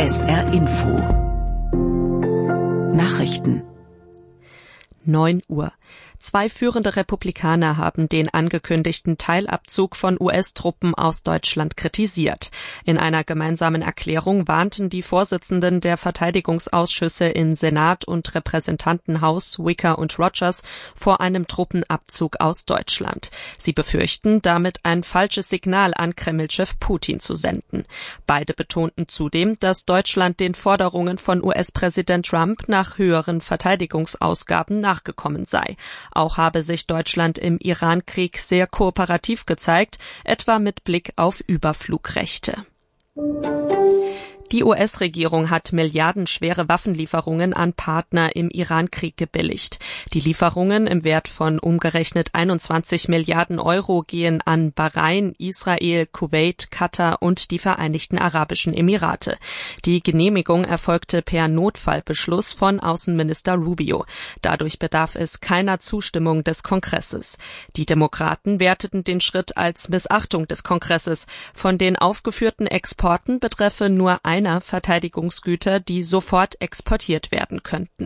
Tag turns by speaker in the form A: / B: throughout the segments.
A: SR Info Nachrichten
B: 9 Uhr. 2 führende Republikaner haben den angekündigten Teilabzug von US-Truppen aus Deutschland kritisiert. In einer gemeinsamen Erklärung warnten die Vorsitzenden der Verteidigungsausschüsse in Senat und Repräsentantenhaus, Wicker und Rogers, vor einem Truppenabzug aus Deutschland. Sie befürchten, damit ein falsches Signal an Kreml-Chef Putin zu senden. Beide betonten zudem, dass Deutschland den Forderungen von US-Präsident Trump nach höheren Verteidigungsausgaben nachgekommen sei. Auch habe sich Deutschland im Iran-Krieg sehr kooperativ gezeigt, etwa mit Blick auf Überflugrechte. Die US-Regierung hat milliardenschwere Waffenlieferungen an Partner im Iran-Krieg gebilligt. Die Lieferungen im Wert von umgerechnet 21 Milliarden Euro gehen an Bahrain, Israel, Kuwait, Katar und die Vereinigten Arabischen Emirate. Die Genehmigung erfolgte per Notfallbeschluss von Außenminister Rubio. Dadurch bedarf es keiner Zustimmung des Kongresses. Die Demokraten werteten den Schritt als Missachtung des Kongresses. Von den aufgeführten Exporten betreffe nur einer Verteidigungsgüter, die sofort exportiert werden könnten.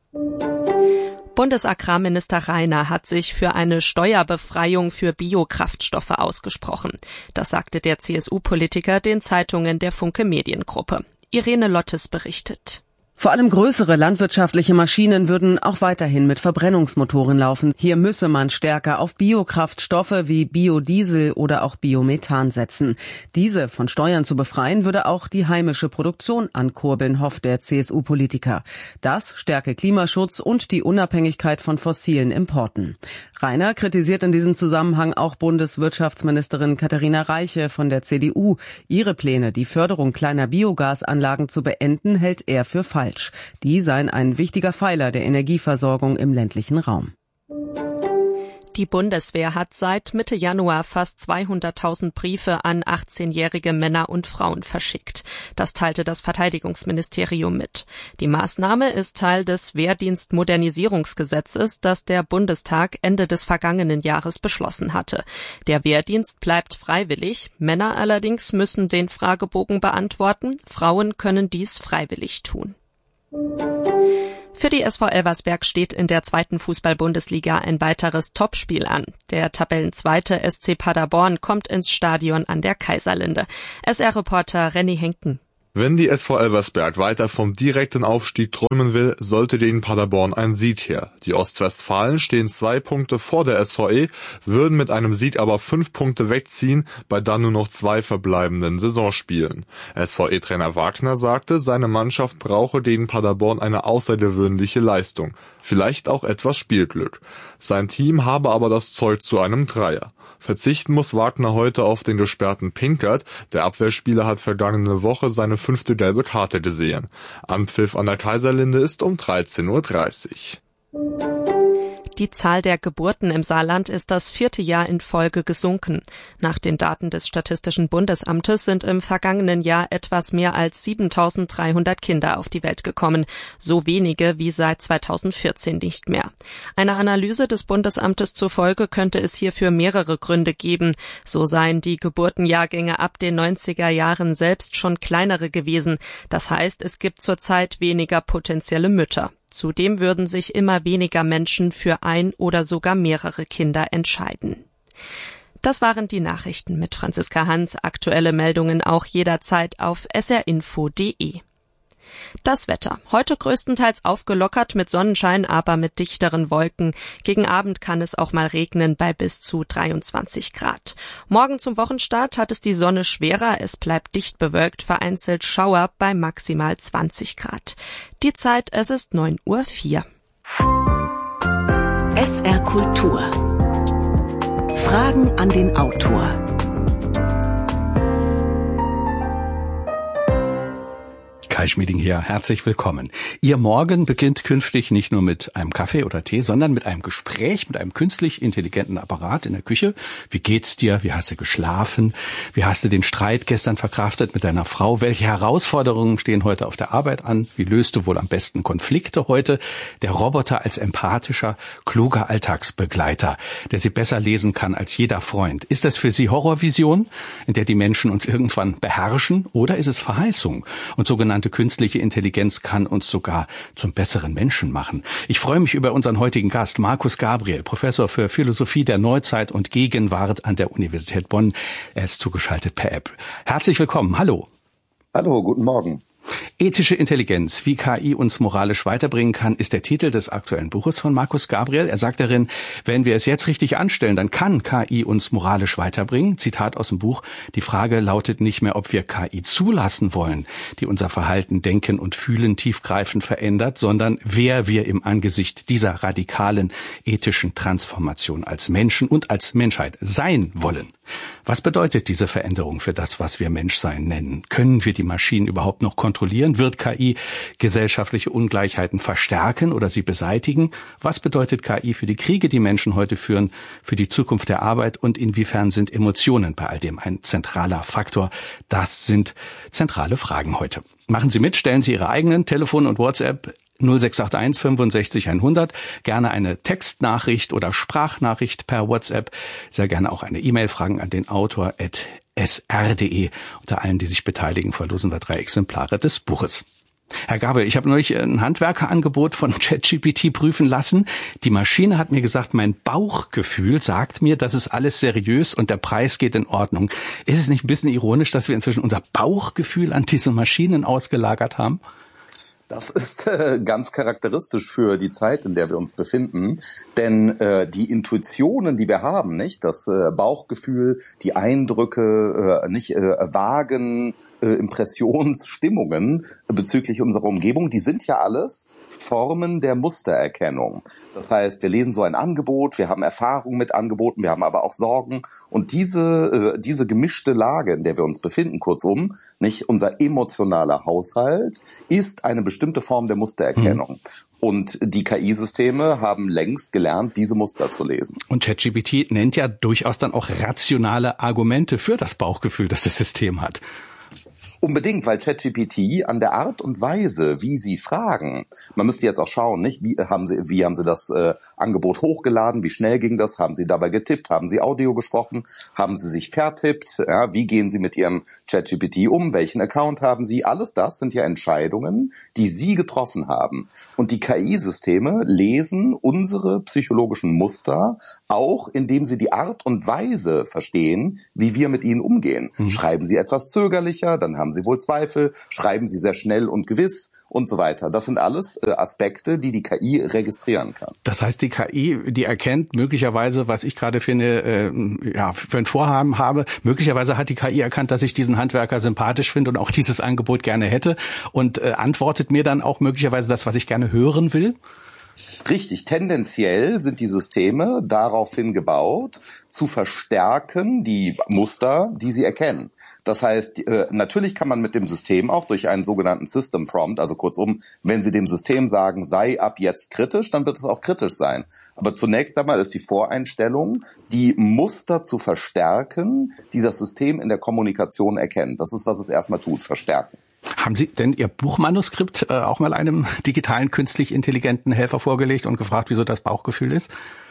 B: Bundesagrarminister Rainer hat sich für eine Steuerbefreiung für Biokraftstoffe ausgesprochen. Das sagte der CSU-Politiker den Zeitungen der Funke Mediengruppe. Irene Lottes berichtet.
C: Vor allem größere landwirtschaftliche Maschinen würden auch weiterhin mit Verbrennungsmotoren laufen. Hier müsse man stärker auf Biokraftstoffe wie Biodiesel oder auch Biomethan setzen. Diese von Steuern zu befreien, würde auch die heimische Produktion ankurbeln, hofft der CSU-Politiker. Das stärke Klimaschutz und die Unabhängigkeit von fossilen Importen. Rainer kritisiert in diesem Zusammenhang auch Bundeswirtschaftsministerin Katharina Reiche von der CDU. Ihre Pläne, die Förderung kleiner Biogasanlagen zu beenden, hält er für falsch. Die seien ein wichtiger Pfeiler der Energieversorgung im ländlichen Raum.
B: Die Bundeswehr hat seit Mitte Januar fast 200.000 Briefe an 18-jährige Männer und Frauen verschickt. Das teilte das Verteidigungsministerium mit. Die Maßnahme ist Teil des Wehrdienstmodernisierungsgesetzes, das der Bundestag Ende des vergangenen Jahres beschlossen hatte. Der Wehrdienst bleibt freiwillig, Männer allerdings müssen den Fragebogen beantworten, Frauen können dies freiwillig tun. Für die SV Elversberg steht in der 2. Fußball-Bundesliga ein weiteres Topspiel an. Der Tabellenzweite SC Paderborn kommt ins Stadion an der Kaiserlinde. SR-Reporter Renny Henken.
D: Wenn die SV Elversberg weiter vom direkten Aufstieg träumen will, sollte den Paderborn ein Sieg her. Die Ostwestfalen stehen 2 Punkte vor der SVE, würden mit einem Sieg aber 5 Punkte wegziehen, bei dann nur noch 2 verbleibenden Saisonspielen. SVE-Trainer Wagner sagte, seine Mannschaft brauche gegen Paderborn eine außergewöhnliche Leistung, vielleicht auch etwas Spielglück. Sein Team habe aber das Zeug zu einem Dreier. Verzichten muss Wagner heute auf den gesperrten Pinkert. Der Abwehrspieler hat vergangene Woche seine 5. gelbe Karte gesehen. Anpfiff an der Kaiserlinde ist um 13:30 Uhr.
B: Die Zahl der Geburten im Saarland ist das 4. Jahr in Folge gesunken. Nach den Daten des Statistischen Bundesamtes sind im vergangenen Jahr etwas mehr als 7.300 Kinder auf die Welt gekommen. So wenige wie seit 2014 nicht mehr. Einer Analyse des Bundesamtes zufolge könnte es hierfür mehrere Gründe geben. So seien die Geburtenjahrgänge ab den 90er Jahren selbst schon kleinere gewesen. Das heißt, es gibt zurzeit weniger potenzielle Mütter. Zudem würden sich immer weniger Menschen für ein oder sogar mehrere Kinder entscheiden. Das waren die Nachrichten mit Franziska Hans. Aktuelle Meldungen auch jederzeit auf srinfo.de. Das Wetter. Heute größtenteils aufgelockert mit Sonnenschein, aber mit dichteren Wolken. Gegen Abend kann es auch mal regnen bei bis zu 23 Grad. Morgen zum Wochenstart hat es die Sonne schwerer. Es bleibt dicht bewölkt, vereinzelt Schauer bei maximal 20 Grad. Die Zeit, es ist 9:04 Uhr.
A: SR Kultur. Fragen an den Autor.
E: Kai Schmieding hier, herzlich willkommen. Ihr Morgen beginnt künftig nicht nur mit einem Kaffee oder Tee, sondern mit einem Gespräch mit einem künstlich intelligenten Apparat in der Küche. Wie geht's dir? Wie hast du geschlafen? Wie hast du den Streit gestern verkraftet mit deiner Frau? Welche Herausforderungen stehen heute auf der Arbeit an? Wie löst du wohl am besten Konflikte heute? Der Roboter als empathischer, kluger Alltagsbegleiter, der Sie besser lesen kann als jeder Freund. Ist das für Sie Horrorvision, in der die Menschen uns irgendwann beherrschen? Oder ist es Verheißung? Und sogenannte künstliche Intelligenz kann uns sogar zum besseren Menschen machen. Ich freue mich über unseren heutigen Gast, Markus Gabriel, Professor für Philosophie der Neuzeit und Gegenwart an der Universität Bonn. Er ist zugeschaltet per App. Herzlich willkommen. Hallo.
F: Hallo, guten Morgen.
E: Ethische Intelligenz, wie KI uns moralisch weiterbringen kann, ist der Titel des aktuellen Buches von Markus Gabriel. Er sagt darin, wenn wir es jetzt richtig anstellen, dann kann KI uns moralisch weiterbringen. Zitat aus dem Buch: Die Frage lautet nicht mehr, ob wir KI zulassen wollen, die unser Verhalten, Denken und Fühlen tiefgreifend verändert, sondern wer wir im Angesicht dieser radikalen ethischen Transformation als Menschen und als Menschheit sein wollen. Was bedeutet diese Veränderung für das, was wir Menschsein nennen? Können wir die Maschinen überhaupt noch kontrollieren? Wird KI gesellschaftliche Ungleichheiten verstärken oder sie beseitigen? Was bedeutet KI für die Kriege, die Menschen heute führen, für die Zukunft der Arbeit? Und inwiefern sind Emotionen bei all dem ein zentraler Faktor? Das sind zentrale Fragen heute. Machen Sie mit, stellen Sie Ihre eigenen Telefon- und WhatsApp 0681 65 100, gerne eine Textnachricht oder Sprachnachricht per WhatsApp, sehr gerne auch eine E-Mail, Fragen an den Autor @sr.de. Unter allen, die sich beteiligen, verlosen wir 3 Exemplare des Buches. Herr Gabriel, ich habe neulich ein Handwerkerangebot von ChatGPT prüfen lassen. Die Maschine hat mir gesagt, mein Bauchgefühl sagt mir, das ist alles seriös und der Preis geht in Ordnung. Ist es nicht ein bisschen ironisch, dass wir inzwischen unser Bauchgefühl an diese Maschinen ausgelagert haben?
F: Das ist ganz charakteristisch für die Zeit, in der wir uns befinden, denn die Intuitionen, die wir haben, nicht, das Bauchgefühl, die Eindrücke, Wagen, Impressionsstimmungen bezüglich unserer Umgebung, die sind ja alles Formen der Mustererkennung. Das heißt, wir lesen so ein Angebot, wir haben Erfahrungen mit Angeboten, wir haben aber auch Sorgen, und diese gemischte Lage, in der wir uns befinden, kurzum, nicht, unser emotionaler Haushalt ist eine bestimmte Form der Mustererkennung. Und die KI-Systeme haben längst gelernt, diese Muster zu lesen.
E: Und ChatGPT nennt ja durchaus dann auch rationale Argumente für das Bauchgefühl, das das System hat.
F: Unbedingt, weil ChatGPT an der Art und Weise, wie sie fragen, man müsste jetzt auch schauen, nicht, wie haben sie das Angebot hochgeladen, wie schnell ging das, haben sie dabei getippt, haben sie Audio gesprochen, haben sie sich vertippt, ja, wie gehen sie mit ihrem ChatGPT um, welchen Account haben sie, alles das sind ja Entscheidungen, die sie getroffen haben. Und die KI-Systeme lesen unsere psychologischen Muster, auch indem sie die Art und Weise verstehen, wie wir mit ihnen umgehen. Schreiben sie etwas zögerlicher, dann haben sie wohl Zweifel, schreiben sie sehr schnell und gewiss und so weiter. Das sind alles Aspekte, die KI registrieren kann.
E: Das heißt, die KI, die erkennt möglicherweise, was ich gerade für ein Vorhaben habe, möglicherweise hat die KI erkannt, dass ich diesen Handwerker sympathisch finde und auch dieses Angebot gerne hätte und antwortet mir dann auch möglicherweise das, was ich gerne hören will?
F: Richtig, tendenziell sind die Systeme daraufhin gebaut, zu verstärken die Muster, die sie erkennen. Das heißt, natürlich kann man mit dem System auch durch einen sogenannten System Prompt, also kurzum, wenn Sie dem System sagen, sei ab jetzt kritisch, dann wird es auch kritisch sein. Aber zunächst einmal ist die Voreinstellung, die Muster zu verstärken, die das System in der Kommunikation erkennt. Das ist, was es erstmal tut, verstärken.
E: Haben Sie denn Ihr Buchmanuskript auch mal einem digitalen, künstlich intelligenten Helfer vorgelegt und gefragt, wieso das Bauchgefühl ist?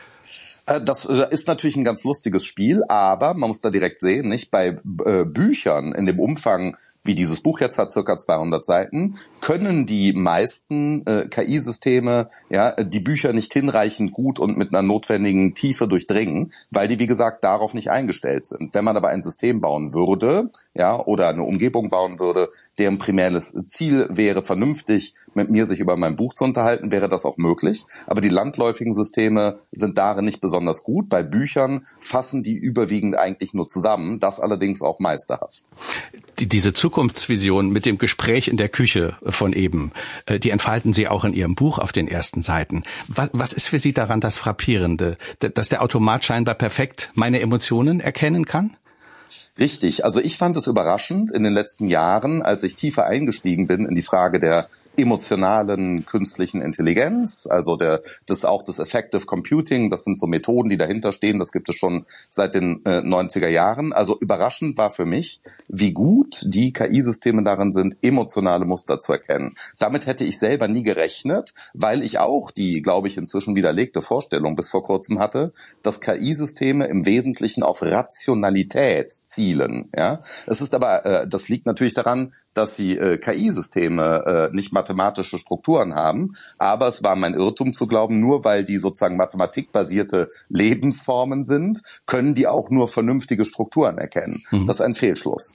F: Das ist natürlich ein ganz lustiges Spiel, aber man muss da direkt sehen, nicht, bei Büchern in dem Umfang, wie dieses Buch jetzt hat, circa 200 Seiten, können die meisten KI-Systeme die Bücher nicht hinreichend gut und mit einer notwendigen Tiefe durchdringen, weil die, wie gesagt, darauf nicht eingestellt sind. Wenn man aber ein System bauen würde, oder eine Umgebung bauen würde, deren primäres Ziel wäre, vernünftig mit mir sich über mein Buch zu unterhalten, wäre das auch möglich. Aber die landläufigen Systeme sind darin nicht besonders gut. Bei Büchern fassen die überwiegend eigentlich nur zusammen, das allerdings auch meisterhaft.
E: Diese Zukunftsvision mit dem Gespräch in der Küche von eben, die entfalten Sie auch in Ihrem Buch auf den ersten Seiten. Was ist für Sie daran das Frappierende, dass der Automat scheinbar perfekt meine Emotionen erkennen kann?
F: Richtig. Also ich fand es überraschend in den letzten Jahren, als ich tiefer eingestiegen bin in die Frage der emotionalen künstlichen Intelligenz, also des Effective Computing, das sind so Methoden, die dahinter stehen, das gibt es schon seit den 90er Jahren. Also überraschend war für mich, wie gut die KI-Systeme darin sind, emotionale Muster zu erkennen. Damit hätte ich selber nie gerechnet, weil ich auch die, glaube ich, inzwischen widerlegte Vorstellung bis vor kurzem hatte, dass KI-Systeme im Wesentlichen auf Rationalität zielen. Ja, es ist aber, das liegt natürlich daran, dass sie KI-Systeme nicht mathematische Strukturen haben, aber es war mein Irrtum zu glauben, nur weil die sozusagen mathematikbasierte Lebensformen sind, können die auch nur vernünftige Strukturen erkennen. Das ist ein Fehlschluss.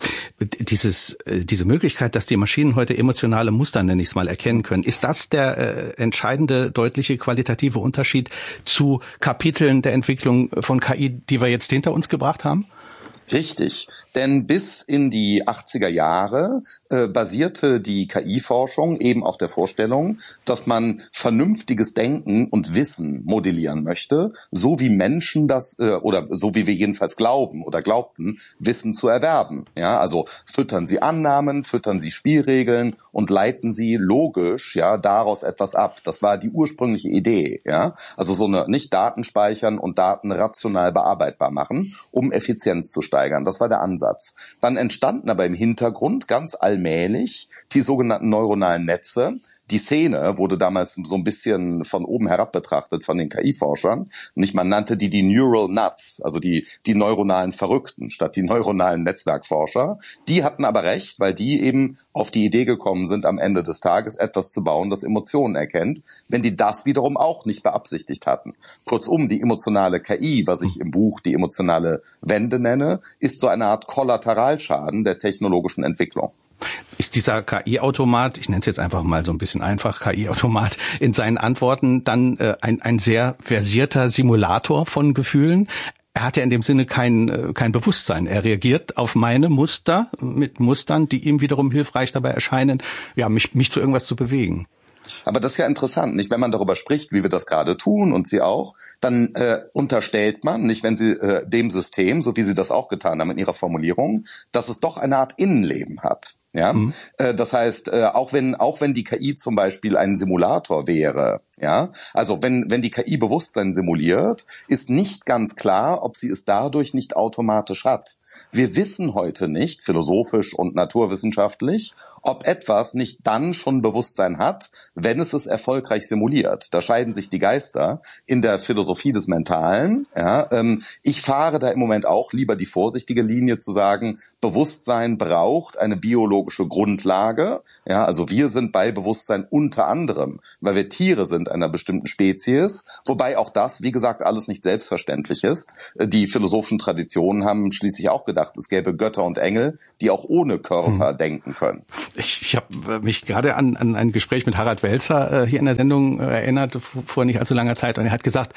E: Diese Möglichkeit, dass die Maschinen heute emotionale Muster, nenne ich es mal, erkennen können, ist das der entscheidende, deutliche qualitative Unterschied zu Kapiteln der Entwicklung von KI, die wir jetzt hinter uns gebracht haben?
F: Richtig, denn bis in die 80er Jahre basierte die KI-Forschung eben auf der Vorstellung, dass man vernünftiges Denken und Wissen modellieren möchte, so wie Menschen das, oder so wie wir jedenfalls glauben oder glaubten, Wissen zu erwerben. Ja, also füttern Sie Annahmen, füttern Sie Spielregeln und leiten Sie logisch, ja, daraus etwas ab. Das war die ursprüngliche Idee, ja. Also so eine, nicht Daten speichern und Daten rational bearbeitbar machen, um Effizienz zu steigern. Das war der Ansatz. Dann entstanden aber im Hintergrund ganz allmählich die sogenannten neuronalen Netze. Die Szene wurde damals so ein bisschen von oben herab betrachtet von den KI-Forschern. Man nannte die Neural Nuts, also die neuronalen Verrückten statt die neuronalen Netzwerkforscher. Die hatten aber recht, weil die eben auf die Idee gekommen sind, am Ende des Tages etwas zu bauen, das Emotionen erkennt, wenn die das wiederum auch nicht beabsichtigt hatten. Kurzum, die emotionale KI, was ich im Buch die emotionale Wende nenne, ist so eine Art Kollateralschaden der technologischen Entwicklung.
E: Ist dieser KI-Automat, ich nenne es jetzt einfach mal so ein bisschen einfach, KI-Automat, in seinen Antworten dann ein sehr versierter Simulator von Gefühlen? Er hat ja in dem Sinne kein Bewusstsein. Er reagiert auf meine Muster mit Mustern, die ihm wiederum hilfreich dabei erscheinen, ja, mich zu irgendwas zu bewegen.
F: Aber das ist ja interessant, nicht? Wenn man darüber spricht, wie wir das gerade tun und Sie auch, dann unterstellt man, nicht, wenn Sie dem System, so wie Sie das auch getan haben in Ihrer Formulierung, dass es doch eine Art Innenleben hat. Ja, das heißt, auch wenn die KI zum Beispiel ein Simulator wäre, ja, also wenn die KI Bewusstsein simuliert, ist nicht ganz klar, ob sie es dadurch nicht automatisch hat. Wir wissen heute nicht, philosophisch und naturwissenschaftlich, ob etwas nicht dann schon Bewusstsein hat, wenn es erfolgreich simuliert. Da scheiden sich die Geister in der Philosophie des Mentalen. Ja, ich fahre da im Moment auch lieber die vorsichtige Linie zu sagen, Bewusstsein braucht eine biologische Grundlage. Ja, also wir sind bei Bewusstsein unter anderem, weil wir Tiere sind einer bestimmten Spezies, wobei auch das, wie gesagt, alles nicht selbstverständlich ist. Die philosophischen Traditionen haben schließlich auch gedacht, es gäbe Götter und Engel, die auch ohne Körper denken können.
E: Ich habe mich gerade an ein Gespräch mit Harald Welzer hier in der Sendung erinnert, vor nicht allzu langer Zeit, und er hat gesagt,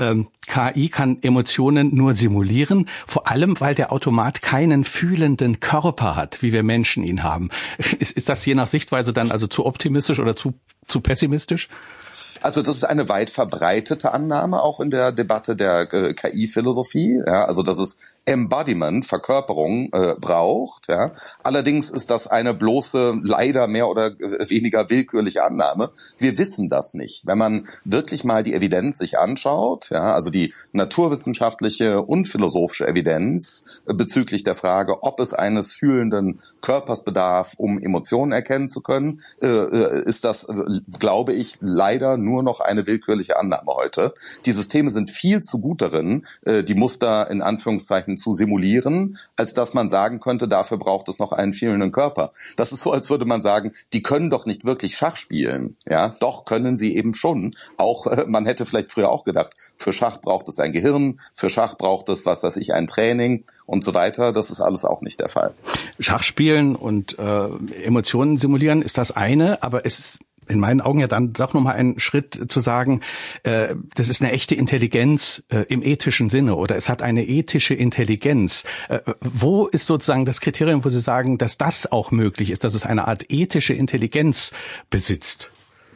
E: KI kann Emotionen nur simulieren, vor allem, weil der Automat keinen fühlenden Körper hat, wie wir Menschen ihn haben. Ist das je nach Sichtweise dann also zu optimistisch oder zu pessimistisch?
F: Also das ist eine weit verbreitete Annahme auch in der Debatte der KI-Philosophie, ja, also dass es Embodiment, Verkörperung braucht. Ja. Allerdings ist das eine bloße, leider mehr oder weniger willkürliche Annahme. Wir wissen das nicht. Wenn man wirklich mal die Evidenz sich anschaut, ja, also die naturwissenschaftliche und philosophische Evidenz bezüglich der Frage, ob es eines fühlenden Körpers bedarf, um Emotionen erkennen zu können, ist das, glaube ich, leider nur noch eine willkürliche Annahme heute. Die Systeme sind viel zu gut darin, die Muster in Anführungszeichen zu simulieren, als dass man sagen könnte, dafür braucht es noch einen fühlenden Körper. Das ist so, als würde man sagen, die können doch nicht wirklich Schach spielen. Ja, doch können sie eben schon. Auch man hätte vielleicht früher auch gedacht, für Schach braucht es ein Gehirn, für Schach braucht es, was weiß ich, ein Training und so weiter. Das ist alles auch nicht der Fall.
E: Schach spielen und Emotionen simulieren ist das eine, aber es ist in meinen Augen ja dann doch nochmal ein Schritt zu sagen, das ist eine echte Intelligenz im ethischen Sinne oder es hat eine ethische Intelligenz. Wo ist sozusagen das Kriterium, wo Sie sagen, dass das auch möglich ist, dass es eine Art ethische Intelligenz besitzt?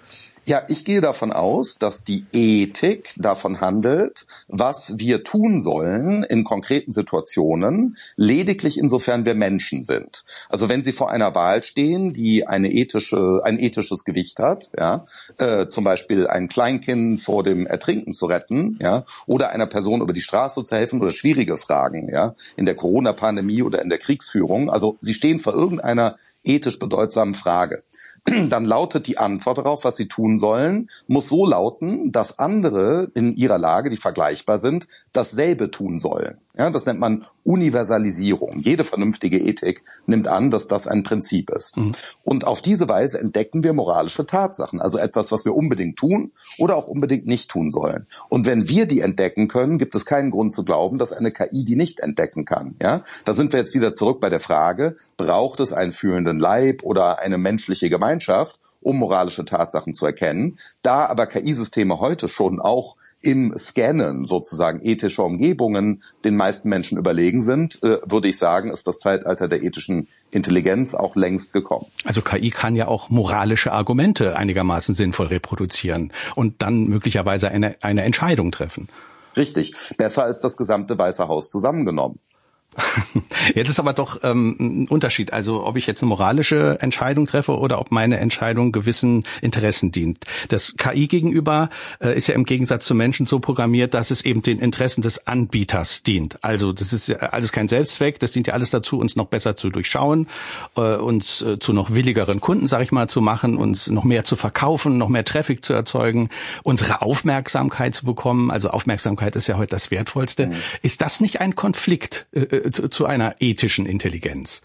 F: Ja, ich gehe davon aus, dass die Ethik davon handelt, was wir tun sollen in konkreten Situationen, lediglich insofern wir Menschen sind. Also wenn Sie vor einer Wahl stehen, die ein ethisches Gewicht hat, ja, zum Beispiel ein Kleinkind vor dem Ertrinken zu retten, ja, oder einer Person über die Straße zu helfen oder schwierige Fragen, ja, in der Corona-Pandemie oder in der Kriegsführung. Also Sie stehen vor irgendeiner ethisch bedeutsamen Frage. Dann lautet die Antwort darauf, was sie tun sollen, muss so lauten, dass andere in ihrer Lage, die vergleichbar sind, dasselbe tun sollen. Ja, das nennt man Universalisierung. Jede vernünftige Ethik nimmt an, dass das ein Prinzip ist. Und auf diese Weise entdecken wir moralische Tatsachen, also etwas, was wir unbedingt tun oder auch unbedingt nicht tun sollen. Und wenn wir die entdecken können, gibt es keinen Grund zu glauben, dass eine KI die nicht entdecken kann. Ja, da sind wir jetzt wieder zurück bei der Frage, braucht es einen fühlenden Leib oder eine menschliche Gemeinschaft, um moralische Tatsachen zu erkennen? Da aber KI-Systeme heute schon auch im Scannen sozusagen ethischer Umgebungen den meisten Menschen überlegen sind, würde ich sagen, ist das Zeitalter der ethischen Intelligenz auch längst gekommen.
E: Also KI kann ja auch moralische Argumente einigermaßen sinnvoll reproduzieren und dann möglicherweise eine Entscheidung treffen.
F: Richtig. Besser als das gesamte Weiße Haus zusammengenommen.
E: Jetzt ist aber doch ein Unterschied. Also ob ich jetzt eine moralische Entscheidung treffe oder ob meine Entscheidung gewissen Interessen dient. Das KI gegenüber ist ja im Gegensatz zu Menschen so programmiert, dass es eben den Interessen des Anbieters dient. Also das ist ja alles kein Selbstzweck. Das dient ja alles dazu, uns noch besser zu durchschauen, uns zu noch willigeren Kunden, sag ich mal, zu machen, uns noch mehr zu verkaufen, noch mehr Traffic zu erzeugen, unsere Aufmerksamkeit zu bekommen. Also Aufmerksamkeit ist ja heute das Wertvollste. Ist das nicht ein Konflikt zu einer ethischen Intelligenz?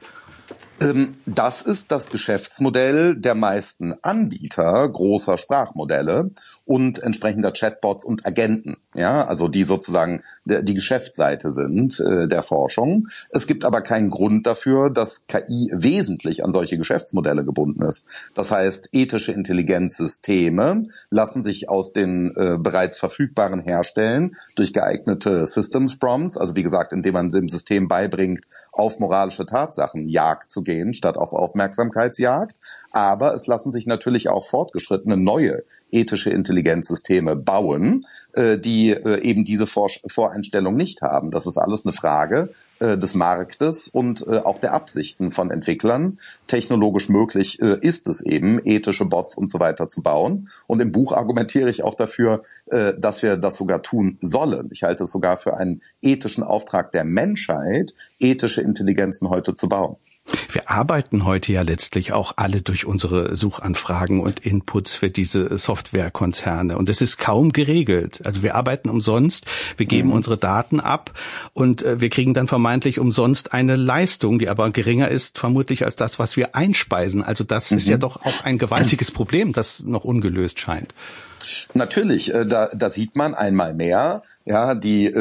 F: Das ist das Geschäftsmodell der meisten Anbieter großer Sprachmodelle und entsprechender Chatbots und Agenten, ja, also die sozusagen die Geschäftsseite sind der Forschung. Es gibt aber keinen Grund dafür, dass KI wesentlich an solche Geschäftsmodelle gebunden ist. Das heißt, ethische Intelligenzsysteme lassen sich aus den bereits verfügbaren herstellen durch geeignete Systems Prompts, also wie gesagt, indem man dem System beibringt, auf moralische Tatsachen Jagd zu gehen, statt auf Aufmerksamkeitsjagd. Aber es lassen sich natürlich auch fortgeschrittene neue ethische Intelligenzsysteme bauen, die eben diese Voreinstellung nicht haben. Das ist alles eine Frage des Marktes und auch der Absichten von Entwicklern. Technologisch möglich ist es eben, ethische Bots und so weiter zu bauen. Und im Buch argumentiere ich auch dafür, dass wir das sogar tun sollen. Ich halte es sogar für einen ethischen Auftrag der Menschheit, ethische Intelligenzen heute zu bauen.
E: Wir arbeiten heute ja letztlich auch alle durch unsere Suchanfragen und Inputs für diese Softwarekonzerne. Und es ist kaum geregelt. Also wir arbeiten umsonst, wir geben unsere Daten ab und wir kriegen dann vermeintlich umsonst eine Leistung, die aber geringer ist vermutlich als das, was wir einspeisen. Also das ist ja doch auch ein gewaltiges Problem, das noch ungelöst scheint.
F: Natürlich, da sieht man einmal mehr, ja, die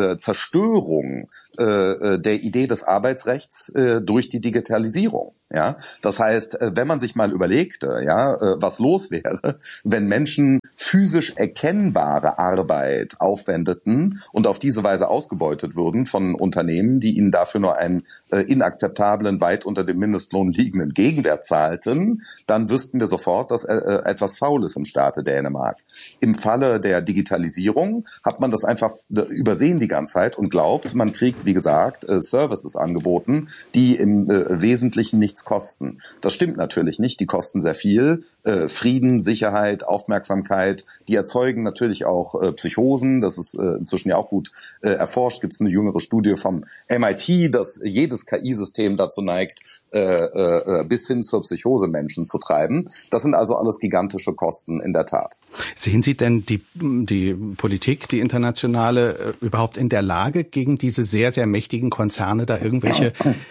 F: Zerstörung der Idee des Arbeitsrechts durch die Digitalisierung. Ja, das heißt, wenn man sich mal überlegte, ja, was los wäre, wenn Menschen physisch erkennbare Arbeit aufwendeten und auf diese Weise ausgebeutet würden von Unternehmen, die ihnen dafür nur einen inakzeptablen, weit unter dem Mindestlohn liegenden Gegenwert zahlten, dann wüssten wir sofort, dass etwas faul ist im Staate Dänemark. Im Falle der Digitalisierung hat man das einfach übersehen die ganze Zeit und glaubt, man kriegt, wie gesagt, Services angeboten, die im Wesentlichen nichts kosten. Das stimmt natürlich nicht. Die kosten sehr viel. Frieden, Sicherheit, Aufmerksamkeit, die erzeugen natürlich auch Psychosen. Das ist inzwischen ja auch gut erforscht. Gibt es eine jüngere Studie vom MIT, dass jedes KI-System dazu neigt, bis hin zur Psychose Menschen zu treiben. Das sind also alles gigantische Kosten in der Tat.
E: Sehen Sie denn die Politik, die internationale, überhaupt in der Lage, gegen diese sehr, sehr mächtigen Konzerne da irgendwelche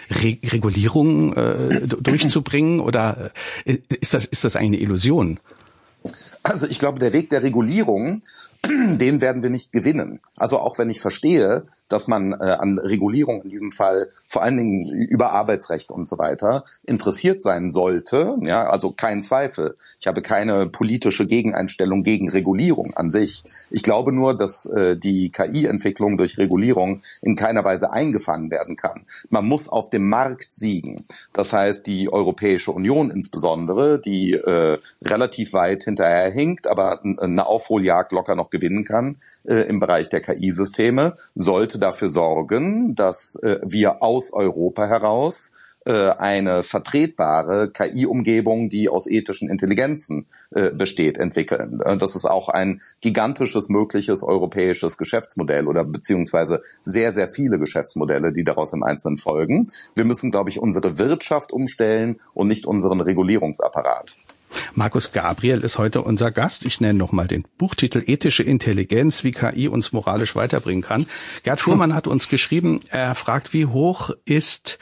E: Regulierungen durchzubringen? Oder ist das eigentlich eine Illusion?
F: Also ich glaube, der Weg der Regulierung den werden wir nicht gewinnen. Also auch wenn ich verstehe, dass man an Regulierung in diesem Fall vor allen Dingen über Arbeitsrecht und so weiter interessiert sein sollte, ja, also kein Zweifel. Ich habe keine politische Gegeneinstellung gegen Regulierung an sich. Ich glaube nur, dass die KI-Entwicklung durch Regulierung in keiner Weise eingefangen werden kann. Man muss auf dem Markt siegen. Das heißt, die Europäische Union insbesondere, die relativ weit hinterherhinkt, aber eine Aufholjagd locker noch gewinnen kann im Bereich der KI-Systeme, sollte dafür sorgen, dass wir aus Europa heraus eine vertretbare KI-Umgebung, die aus ethischen Intelligenzen besteht, entwickeln. Das ist auch ein gigantisches mögliches europäisches Geschäftsmodell oder beziehungsweise sehr, sehr viele Geschäftsmodelle, die daraus im Einzelnen folgen. Wir müssen, glaube ich, unsere Wirtschaft umstellen und nicht unseren Regulierungsapparat.
E: Markus Gabriel ist heute unser Gast. Ich nenne nochmal den Buchtitel Ethische Intelligenz, wie KI uns moralisch weiterbringen kann. Gerd Fuhrmann hat uns geschrieben, er fragt, wie hoch ist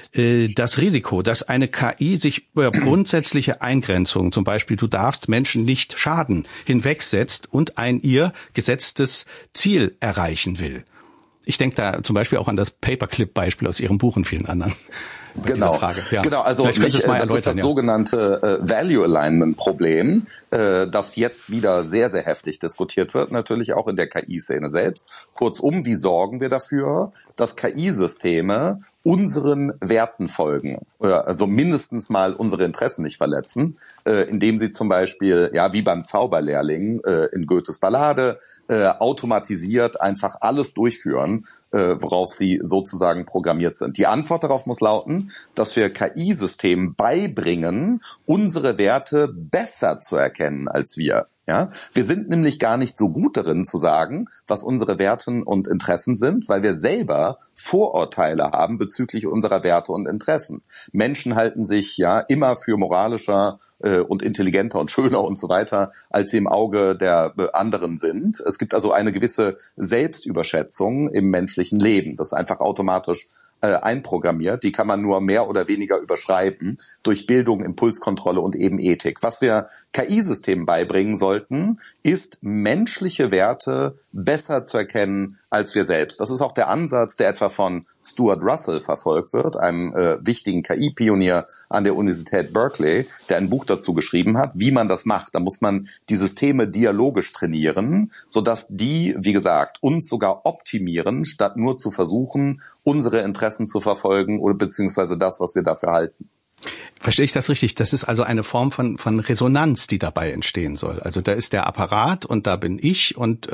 E: das Risiko, dass eine KI sich über grundsätzliche Eingrenzungen, zum Beispiel du darfst Menschen nicht schaden, hinwegsetzt und ein ihr gesetztes Ziel erreichen will. Ich denke da zum Beispiel auch an das Paperclip-Beispiel aus Ihrem Buch und vielen anderen.
F: Genau,
E: ja.
F: Genau. Also das ist das sogenannte Value Alignment Problem, das jetzt wieder sehr, sehr heftig diskutiert wird, natürlich auch in der KI-Szene selbst. Kurzum, wie sorgen wir dafür, dass KI-Systeme unseren Werten folgen, also mindestens mal unsere Interessen nicht verletzen, indem sie zum Beispiel, ja, wie beim Zauberlehrling in Goethes Ballade, automatisiert einfach alles durchführen, worauf sie sozusagen programmiert sind. Die Antwort darauf muss lauten, dass wir KI-Systemen beibringen, unsere Werte besser zu erkennen als wir. Ja, wir sind nämlich gar nicht so gut darin zu sagen, was unsere Werte und Interessen sind, weil wir selber Vorurteile haben bezüglich unserer Werte und Interessen. Menschen halten sich ja immer für moralischer und intelligenter und schöner und so weiter, als sie im Auge der anderen sind. Es gibt also eine gewisse Selbstüberschätzung im menschlichen Leben. Das ist einfach automatisch einprogrammiert, die kann man nur mehr oder weniger überschreiben durch Bildung, Impulskontrolle und eben Ethik. Was wir KI-Systemen beibringen sollten, ist menschliche Werte besser zu erkennen als wir selbst. Das ist auch der Ansatz, der etwa von Stuart Russell verfolgt wird, einem wichtigen KI-Pionier an der Universität Berkeley, der ein Buch dazu geschrieben hat, wie man das macht. Da muss man die Systeme dialogisch trainieren, sodass die, wie gesagt, uns sogar optimieren, statt nur zu versuchen, unsere Interessen zu verfolgen oder beziehungsweise das, was wir dafür halten.
E: Verstehe ich das richtig? Das ist also eine Form von Resonanz, die dabei entstehen soll. Also da ist der Apparat und da bin ich und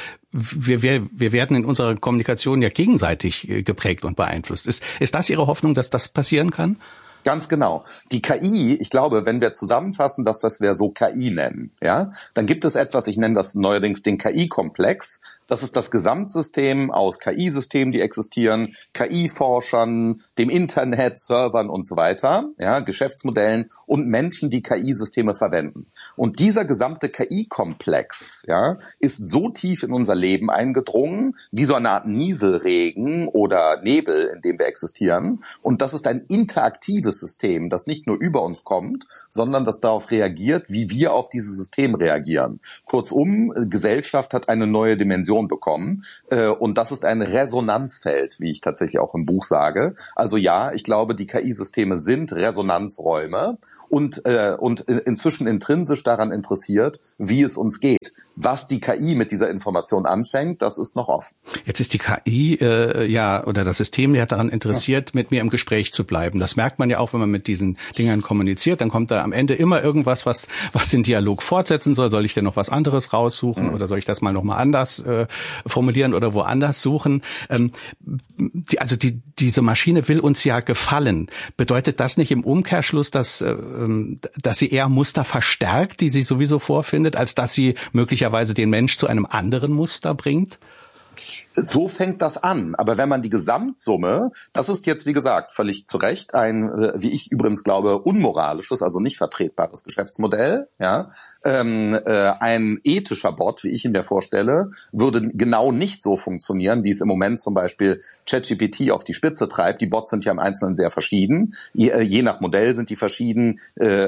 E: wir werden in unserer Kommunikation ja gegenseitig geprägt und beeinflusst. Ist das Ihre Hoffnung, dass das passieren kann?
F: Ganz genau. Die KI, ich glaube, wenn wir zusammenfassen, das, was wir so KI nennen, ja, dann gibt es etwas, ich nenne das neuerdings den KI-Komplex. Das ist das Gesamtsystem aus KI-Systemen, die existieren, KI-Forschern, dem Internet, Servern und so weiter, ja, Geschäftsmodellen und Menschen, die KI-Systeme verwenden. Und dieser gesamte KI-Komplex, ja, ist so tief in unser Leben eingedrungen, wie so eine Art Nieselregen oder Nebel, in dem wir existieren. Und das ist ein interaktives System, das nicht nur über uns kommt, sondern das darauf reagiert, wie wir auf dieses System reagieren. Kurzum, Gesellschaft hat eine neue Dimension bekommen und das ist ein Resonanzfeld, wie ich tatsächlich auch im Buch sage. Also ja, ich glaube, die KI-Systeme sind Resonanzräume und inzwischen intrinsisch daran interessiert, wie es uns geht. Was die KI mit dieser Information anfängt, das ist noch offen.
E: Jetzt ist die KI oder das System ja daran interessiert, mit mir im Gespräch zu bleiben. Das merkt man ja auch, wenn man mit diesen Dingern kommuniziert. Dann kommt da am Ende immer irgendwas, was den Dialog fortsetzen soll. Soll ich denn noch was anderes raussuchen oder soll ich das mal noch mal anders formulieren oder woanders suchen? Diese Maschine will uns ja gefallen. Bedeutet das nicht im Umkehrschluss, dass sie eher Muster verstärkt, die sie sowieso vorfindet, als dass sie möglicherweise den Mensch zu einem anderen Muster bringt?
F: So fängt das an. Aber wenn man die Gesamtsumme, das ist jetzt, wie gesagt, völlig zu Recht ein, wie ich übrigens glaube, unmoralisches, also nicht vertretbares Geschäftsmodell. Ja, ein ethischer Bot, wie ich ihn mir vorstelle, würde genau nicht so funktionieren, wie es im Moment zum Beispiel ChatGPT auf die Spitze treibt. Die Bots sind ja im Einzelnen sehr verschieden. Je nach Modell sind die verschieden.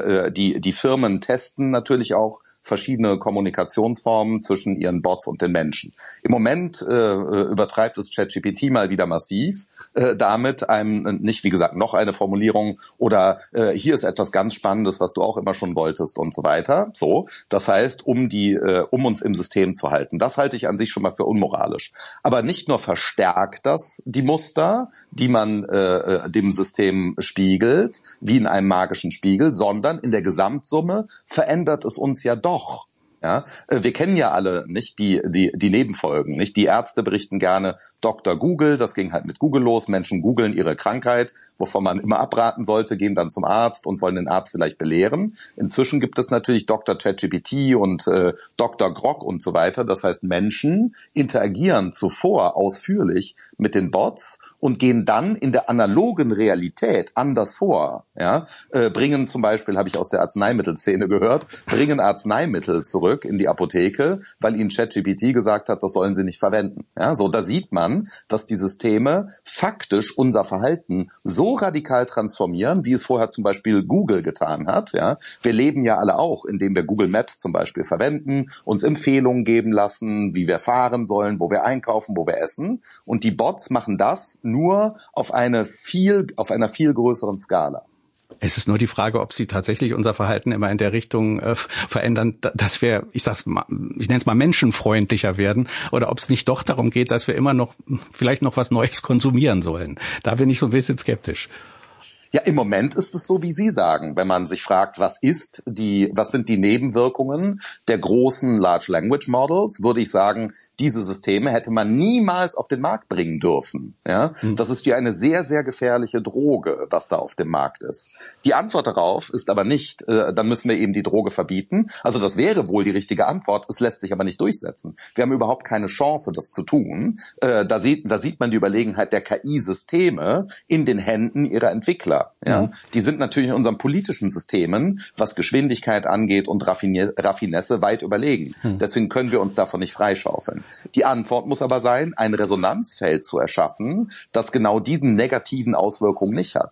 F: Die Firmen testen natürlich auch verschiedene Kommunikationsformen zwischen ihren Bots und den Menschen. Im Moment übertreibt es ChatGPT mal wieder massiv damit einem nicht, wie gesagt, noch eine Formulierung oder hier ist etwas ganz Spannendes, was du auch immer schon wolltest und so weiter. So, das heißt, um uns im System zu halten. Das halte ich an sich schon mal für unmoralisch. Aber nicht nur verstärkt das die Muster, die man dem System spiegelt, wie in einem magischen Spiegel, sondern in der Gesamtsumme verändert es uns ja doch. Ja, wir kennen ja alle nicht die Nebenfolgen, nicht? Die Ärzte berichten gerne Dr. Google, das ging halt mit Google los. Menschen googeln ihre Krankheit, wovon man immer abraten sollte, gehen dann zum Arzt und wollen den Arzt vielleicht belehren. Inzwischen gibt es natürlich Dr. ChatGPT und Dr. Grok und so weiter. Das heißt, Menschen interagieren zuvor ausführlich mit den Bots und gehen dann in der analogen Realität anders vor. Ja, bringen zum Beispiel, habe ich aus der Arzneimittelszene gehört, bringen Arzneimittel zurück in die Apotheke, weil ihnen ChatGPT gesagt hat, das sollen sie nicht verwenden. Ja, so, da sieht man, dass die Systeme faktisch unser Verhalten so radikal transformieren, wie es vorher zum Beispiel Google getan hat. Ja, wir leben ja alle auch, indem wir Google Maps zum Beispiel verwenden, uns Empfehlungen geben lassen, wie wir fahren sollen, wo wir einkaufen, wo wir essen. Und die Bots machen das nur auf einer viel größeren Skala.
E: Es ist nur die Frage, ob sie tatsächlich unser Verhalten immer in der Richtung verändern, dass wir, ich nenne es mal menschenfreundlicher werden, oder ob es nicht doch darum geht, dass wir immer noch vielleicht noch was Neues konsumieren sollen. Da bin ich so ein bisschen skeptisch.
F: Ja, im Moment ist es so, wie Sie sagen, wenn man sich fragt, was sind die Nebenwirkungen der großen Large Language Models, würde ich sagen, diese Systeme hätte man niemals auf den Markt bringen dürfen. Ja, das ist ja eine sehr, sehr gefährliche Droge, was da auf dem Markt ist. Die Antwort darauf ist aber nicht, dann müssen wir eben die Droge verbieten. Also das wäre wohl die richtige Antwort, es lässt sich aber nicht durchsetzen. Wir haben überhaupt keine Chance, das zu tun. Da sieht man die Überlegenheit der KI-Systeme in den Händen ihrer Entwickler. Ja, die sind natürlich in unseren politischen Systemen, was Geschwindigkeit angeht und Raffinesse, weit überlegen. Deswegen können wir uns davon nicht freischaufeln. Die Antwort muss aber sein, ein Resonanzfeld zu erschaffen, das genau diesen negativen Auswirkungen nicht hat.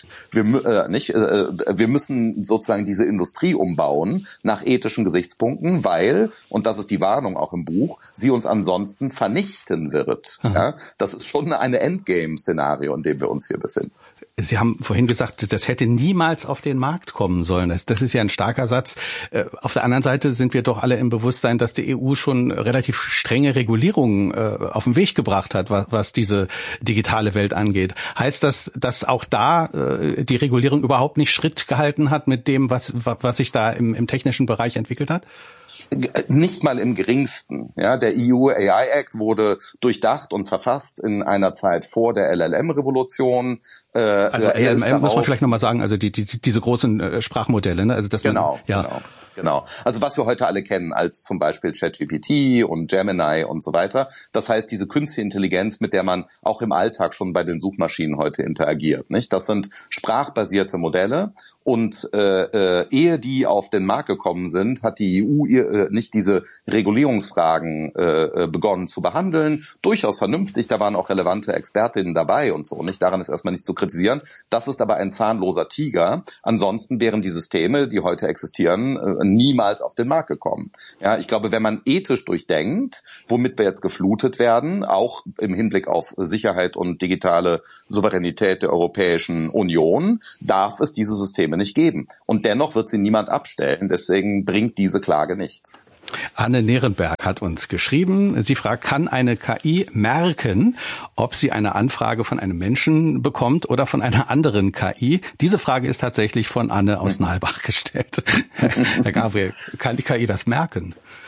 F: Wir müssen sozusagen diese Industrie umbauen nach ethischen Gesichtspunkten, weil, und das ist die Warnung auch im Buch, sie uns ansonsten vernichten wird. Ja, das ist schon eine Endgame-Szenario, in dem wir uns hier befinden.
E: Sie haben vorhin gesagt, das hätte niemals auf den Markt kommen sollen. Das ist ja ein starker Satz. Auf der anderen Seite sind wir doch alle im Bewusstsein, dass die EU schon relativ strenge Regulierungen auf den Weg gebracht hat, was diese digitale Welt angeht. Heißt das, dass auch da die Regulierung überhaupt nicht Schritt gehalten hat mit dem, was sich da im technischen Bereich entwickelt hat?
F: Nicht mal im geringsten. Ja, der EU AI Act wurde durchdacht und verfasst in einer Zeit vor der LLM-Revolution.
E: Also LLM muss man vielleicht nochmal sagen, also diese großen Sprachmodelle, ne? Also das
F: Genau. Also was wir heute alle kennen als zum Beispiel ChatGPT und Gemini und so weiter. Das heißt, diese künstliche Intelligenz, mit der man auch im Alltag schon bei den Suchmaschinen heute interagiert, nicht? Das sind sprachbasierte Modelle. Und ehe die auf den Markt gekommen sind, hat die EU nicht diese Regulierungsfragen begonnen zu behandeln. Durchaus vernünftig, da waren auch relevante Expertinnen dabei und so. Nicht, daran ist erstmal nichts zu kritisieren. Das ist aber ein zahnloser Tiger. Ansonsten wären die Systeme, die heute existieren, niemals auf den Markt gekommen. Ja, ich glaube, wenn man ethisch durchdenkt, womit wir jetzt geflutet werden, auch im Hinblick auf Sicherheit und digitale Souveränität der Europäischen Union, darf es diese Systeme nicht geben. Und dennoch wird sie niemand abstellen. Deswegen bringt diese Klage nichts.
E: Anne Nierenberg hat uns geschrieben. Sie fragt, kann eine KI merken, ob sie eine Anfrage von einem Menschen bekommt oder von einer anderen KI? Diese Frage ist tatsächlich von Anne aus Nalbach gestellt. Herr Gabriel, kann die KI das merken?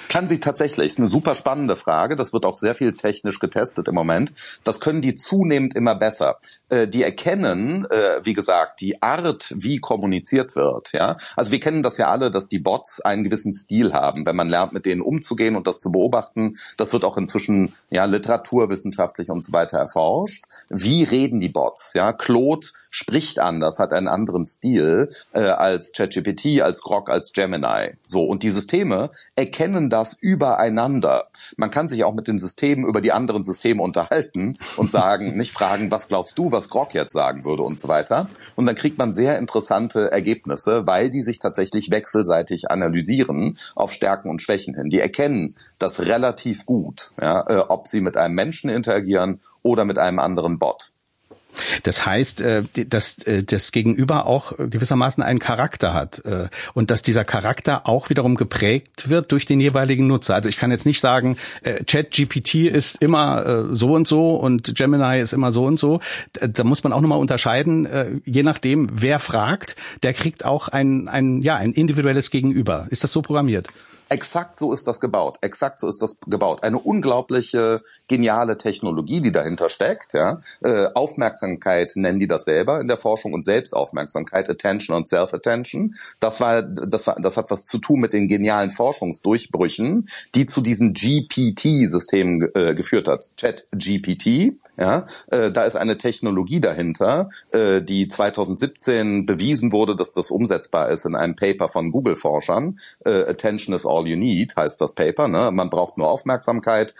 F: Kann sie tatsächlich. Ist eine super spannende Frage. Das wird auch sehr viel technisch getestet im Moment. Das können die zunehmend immer besser. Die erkennen, wie gesagt, die Art, wie kommuniziert wird. Ja, also wir kennen das ja alle, dass die Bots einen gewissen Stil haben, wenn man lernt, mit denen umzugehen und das zu beobachten. Das wird auch inzwischen literaturwissenschaftlich und so weiter erforscht. Wie reden die Bots? Ja, Claude spricht anders, hat einen anderen Stil als ChatGPT, als Grok, als Gemini. So, und die Systeme erkennen das übereinander. Man kann sich auch mit den Systemen über die anderen Systeme unterhalten und sagen, nicht fragen, was glaubst du, was Grok jetzt sagen würde und so weiter. Und dann kriegt man sehr interessante Ergebnisse, weil die sich tatsächlich wechselseitig analysieren auf Stärken und Schwächen hin. Die erkennen das relativ gut, ja, ob sie mit einem Menschen interagieren oder mit einem anderen Bot.
E: Das heißt, dass das Gegenüber auch gewissermaßen einen Charakter hat und dass dieser Charakter auch wiederum geprägt wird durch den jeweiligen Nutzer. Also ich kann jetzt nicht sagen, ChatGPT ist immer so und Gemini ist immer so und so. Da muss man auch nochmal unterscheiden, je nachdem, wer fragt, der kriegt auch ein individuelles Gegenüber. Ist das so programmiert?
F: Exakt so ist das gebaut. Exakt so ist das gebaut. Eine unglaubliche, geniale Technologie, die dahinter steckt. Ja. Aufmerksamkeit nennen die das selber in der Forschung und Selbstaufmerksamkeit, Attention und Self-Attention. Das hat was zu tun mit den genialen Forschungsdurchbrüchen, die zu diesen GPT-Systemen geführt hat. ChatGPT. Ja, da ist eine Technologie dahinter, die 2017 bewiesen wurde, dass das umsetzbar ist in einem Paper von Google-Forschern. Attention is all you need, heißt das Paper. Ne? Man braucht nur Aufmerksamkeit.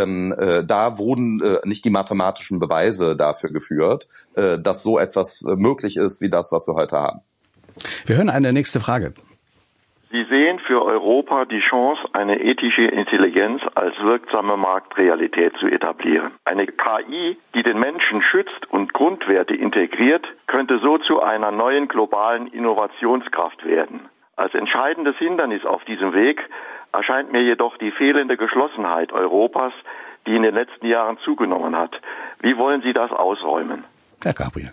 F: Da wurden nicht die mathematischen Beweise dafür geführt, dass so etwas möglich ist wie das, was wir heute haben.
E: Wir hören eine nächste Frage.
G: Sie sehen für Europa die Chance, eine ethische Intelligenz als wirksame Marktrealität zu etablieren. Eine KI, die den Menschen schützt und Grundwerte integriert, könnte so zu einer neuen globalen Innovationskraft werden. Als entscheidendes Hindernis auf diesem Weg erscheint mir jedoch die fehlende Geschlossenheit Europas, die in den letzten Jahren zugenommen hat. Wie wollen Sie das ausräumen?
E: Herr Gabriel.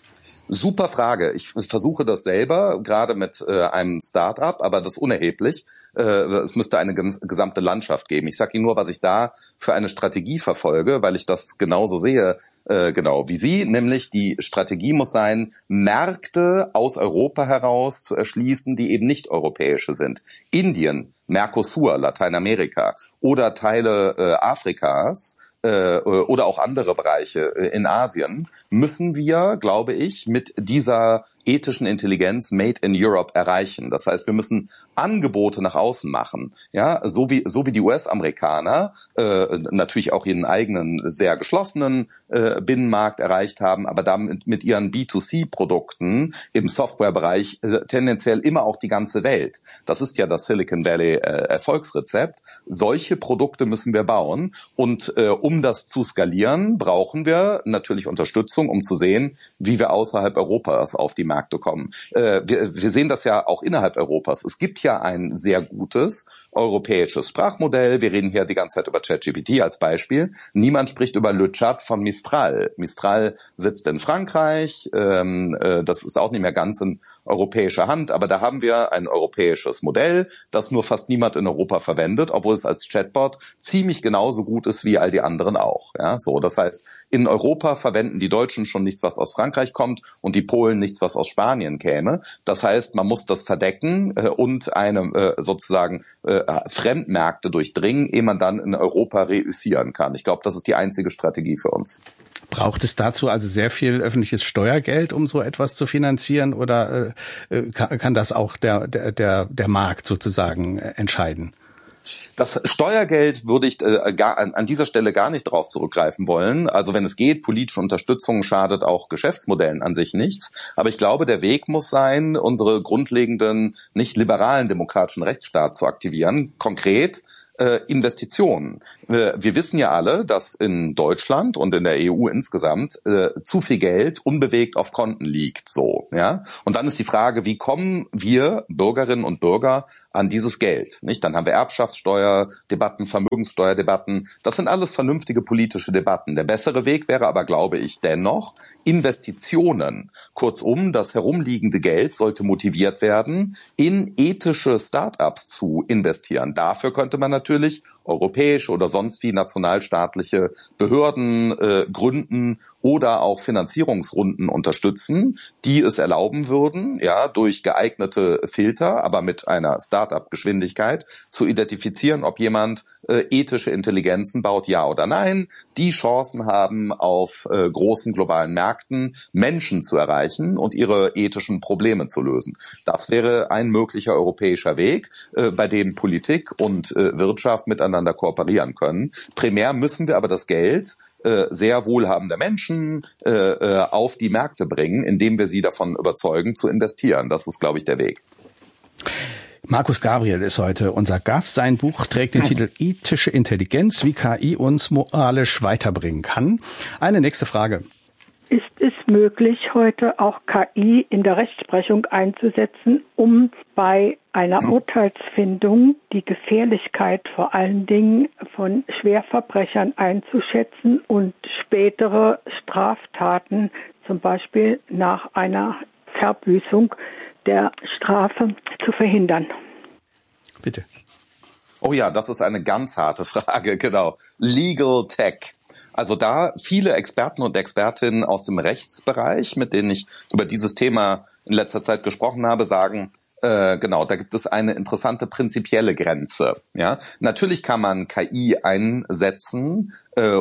F: Super Frage. Ich versuche das selber, gerade mit einem Start-up, aber das ist unerheblich. Es müsste eine gesamte Landschaft geben. Ich sage Ihnen nur, was ich da für eine Strategie verfolge, weil ich das genauso sehe, genau wie Sie. Nämlich die Strategie muss sein, Märkte aus Europa heraus zu erschließen, die eben nicht europäische sind. Indien, Mercosur, Lateinamerika oder Teile Afrikas, oder auch andere Bereiche in Asien, müssen wir, glaube ich, mit dieser ethischen Intelligenz Made in Europe erreichen. Das heißt, wir müssen Angebote nach außen machen, ja, so wie die US-Amerikaner natürlich auch ihren eigenen sehr geschlossenen Binnenmarkt erreicht haben, aber damit mit ihren B2C-Produkten im Softwarebereich tendenziell immer auch die ganze Welt. Das ist ja das Silicon Valley Erfolgsrezept. Solche Produkte müssen wir bauen und um das zu skalieren, brauchen wir natürlich Unterstützung, um zu sehen, wie wir außerhalb Europas auf die Märkte kommen. Wir sehen das ja auch innerhalb Europas. Es gibt ja ein sehr gutes europäisches Sprachmodell. Wir reden hier die ganze Zeit über ChatGPT als Beispiel. Niemand spricht über Le Chat von Mistral. Mistral sitzt in Frankreich. Das ist auch nicht mehr ganz in europäischer Hand, aber da haben wir ein europäisches Modell, das nur fast niemand in Europa verwendet, obwohl es als Chatbot ziemlich genauso gut ist wie all die anderen auch. Ja, so, das heißt, in Europa verwenden die Deutschen schon nichts, was aus Frankreich kommt und die Polen nichts, was aus Spanien käme. Das heißt, man muss das verdecken und eine sozusagen Fremdmärkte durchdringen, ehe man dann in Europa reüssieren kann. Ich glaube, das ist die einzige Strategie für uns.
E: Braucht es dazu also sehr viel öffentliches Steuergeld, um so etwas zu finanzieren, oder kann das auch der Markt sozusagen entscheiden?
F: Das Steuergeld würde ich an dieser Stelle gar nicht darauf zurückgreifen wollen. Also wenn es geht, politische Unterstützung schadet auch Geschäftsmodellen an sich nichts. Aber ich glaube, der Weg muss sein, unsere grundlegenden, nicht liberalen demokratischen Rechtsstaat zu aktivieren. Konkret Investitionen. Wir wissen ja alle, dass in Deutschland und in der EU insgesamt zu viel Geld unbewegt auf Konten liegt. So, ja. Und dann ist die Frage, wie kommen wir Bürgerinnen und Bürger an dieses Geld? Nicht? Dann haben wir Erbschaftssteuerdebatten, Vermögenssteuerdebatten. Das sind alles vernünftige politische Debatten. Der bessere Weg wäre aber, glaube ich, dennoch Investitionen. Kurzum, das herumliegende Geld sollte motiviert werden, in ethische Start-ups zu investieren. Dafür könnte man natürlich europäische oder sonst wie nationalstaatliche Behörden gründen oder auch Finanzierungsrunden unterstützen, die es erlauben würden, ja, durch geeignete Filter, aber mit einer Start-up-Geschwindigkeit zu identifizieren, ob jemand ethische Intelligenzen baut, ja oder nein, die Chancen haben, auf großen globalen Märkten Menschen zu erreichen und ihre ethischen Probleme zu lösen. Das wäre ein möglicher europäischer Weg, bei dem Politik und Wirtschaft miteinander kooperieren können. Primär müssen wir aber das Geld sehr wohlhabender Menschen auf die Märkte bringen, indem wir sie davon überzeugen, zu investieren. Das ist, glaube ich, der Weg.
E: Markus Gabriel ist heute unser Gast. Sein Buch trägt den Titel Ethische Intelligenz, wie KI uns moralisch weiterbringen kann. Eine nächste Frage.
H: Ist es möglich, heute auch KI in der Rechtsprechung einzusetzen, um bei einer Urteilsfindung die Gefährlichkeit vor allen Dingen von Schwerverbrechern einzuschätzen und spätere Straftaten, zum Beispiel nach einer Verbüßung der Strafe, zu verhindern?
E: Bitte.
F: Oh ja, das ist eine ganz harte Frage, genau. Legal Tech. Also da viele Experten und Expertinnen aus dem Rechtsbereich, mit denen ich über dieses Thema in letzter Zeit gesprochen habe, sagen, genau, da gibt es eine interessante prinzipielle Grenze. Ja, natürlich kann man KI einsetzen,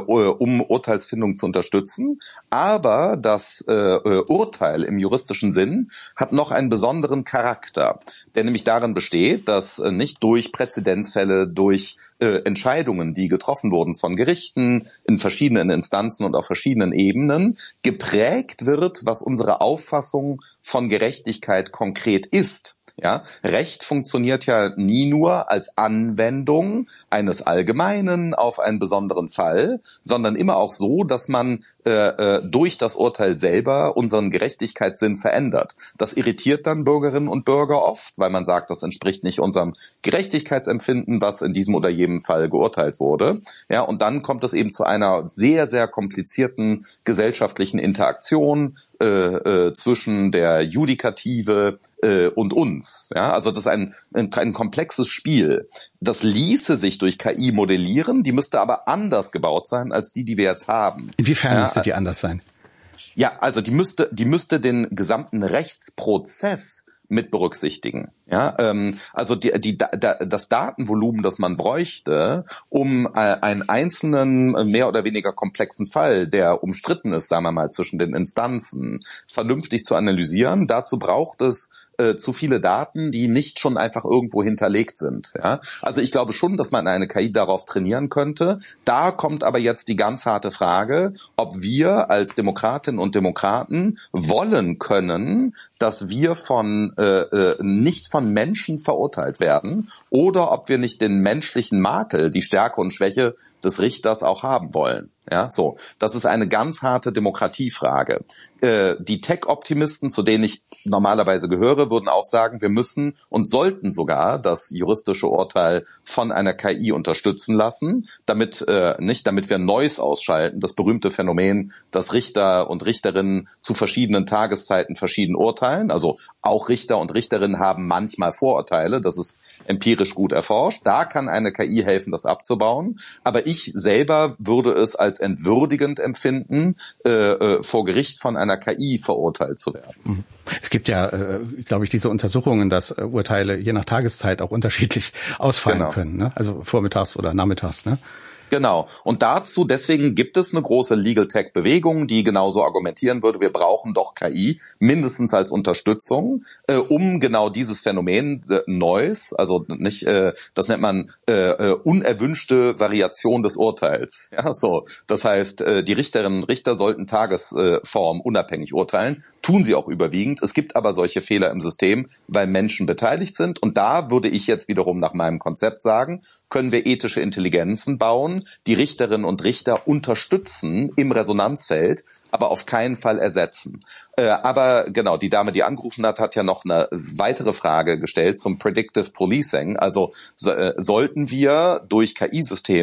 F: um Urteilsfindung zu unterstützen, aber das Urteil im juristischen Sinn hat noch einen besonderen Charakter, der nämlich darin besteht, dass nicht durch Präzedenzfälle, durch Entscheidungen, die getroffen wurden von Gerichten in verschiedenen Instanzen und auf verschiedenen Ebenen, geprägt wird, was unsere Auffassung von Gerechtigkeit konkret ist. Ja, Recht funktioniert ja nie nur als Anwendung eines Allgemeinen auf einen besonderen Fall, sondern immer auch so, dass man durch das Urteil selber unseren Gerechtigkeitssinn verändert. Das irritiert dann Bürgerinnen und Bürger oft, weil man sagt, das entspricht nicht unserem Gerechtigkeitsempfinden, was in diesem oder jenem Fall geurteilt wurde. Ja, und dann kommt es eben zu einer sehr, sehr komplizierten gesellschaftlichen Interaktion zwischen der Judikative und uns. Ja, also das ist ein komplexes Spiel. Das ließe sich durch KI modellieren, die müsste aber anders gebaut sein als die wir jetzt haben.
E: Inwiefern müsste die anders sein?
F: Ja, also die müsste den gesamten Rechtsprozess mit berücksichtigen. Ja, also das Datenvolumen, das man bräuchte, um einen einzelnen, mehr oder weniger komplexen Fall, der umstritten ist, sagen wir mal, zwischen den Instanzen, vernünftig zu analysieren, dazu braucht es zu viele Daten, die nicht schon einfach irgendwo hinterlegt sind. Ja? Also ich glaube schon, dass man eine KI darauf trainieren könnte. Da kommt aber jetzt die ganz harte Frage, ob wir als Demokratinnen und Demokraten wollen können, dass wir nicht von Menschen verurteilt werden oder ob wir nicht den menschlichen Makel, die Stärke und Schwäche des Richters auch haben wollen. Ja, so. Das ist eine ganz harte Demokratiefrage. Die Tech-Optimisten, zu denen ich normalerweise gehöre, würden auch sagen, wir müssen und sollten sogar das juristische Urteil von einer KI unterstützen lassen, damit wir Noise ausschalten, das berühmte Phänomen, dass Richter und Richterinnen zu verschiedenen Tageszeiten verschieden urteilen. Also auch Richter und Richterinnen haben manchmal Vorurteile, das ist empirisch gut erforscht. Da kann eine KI helfen, das abzubauen. Aber ich selber würde es als entwürdigend empfinden, vor Gericht von einer KI verurteilt zu werden.
E: Es gibt ja, glaube ich, diese Untersuchungen, dass Urteile je nach Tageszeit auch unterschiedlich ausfallen können. Ne? Also vormittags oder nachmittags. Ne?
F: Genau. Und deswegen gibt es eine große Legal Tech-Bewegung, die genauso argumentieren würde, wir brauchen doch KI, mindestens als Unterstützung, um genau dieses Phänomen Noise, also nicht, das nennt man unerwünschte Variation des Urteils. Ja, so. Das heißt, die Richterinnen und Richter sollten tagesform unabhängig urteilen, tun sie auch überwiegend. Es gibt aber solche Fehler im System, weil Menschen beteiligt sind. Und da würde ich jetzt wiederum nach meinem Konzept sagen, können wir ethische Intelligenzen bauen, die Richterinnen und Richter unterstützen im Resonanzfeld, aber auf keinen Fall ersetzen. Aber genau, die Dame, die angerufen hat ja noch eine weitere Frage gestellt zum Predictive Policing. Also sollten wir durch KI-Systeme